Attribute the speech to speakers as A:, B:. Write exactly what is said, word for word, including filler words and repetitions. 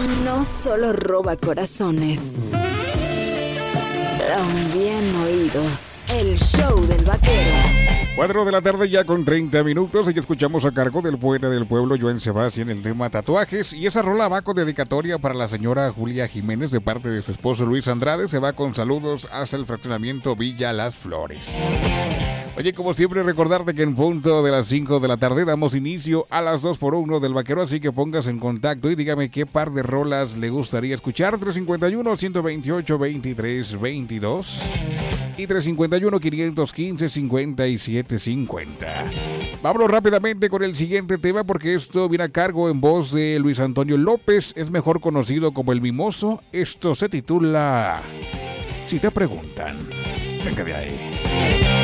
A: No solo roba corazones, también oídos. El show del vaquero.
B: Cuatro de la tarde ya con treinta minutos y escuchamos a cargo del poeta del pueblo Joan Sebastián el tema tatuajes, y esa rola va con dedicatoria para la señora Julia Jiménez de parte de su esposo Luis Andrade. Se va con saludos hasta el fraccionamiento Villa Las Flores. Oye, como siempre, recordarte que en punto de las cinco de la tarde damos inicio a las dos por uno del vaquero, así que pongas en contacto y dígame qué par de rolas le gustaría escuchar. Tres cinco uno, uno dos ocho, veintitrés veintidós y tres cinco uno, quinientos quince, cincuenta y siete cincuenta. Vámonos rápidamente con el siguiente tema porque esto viene a cargo en voz de Luis Antonio López, es mejor conocido como El Mimoso. Esto se titula Si te preguntan. Venga de ahí.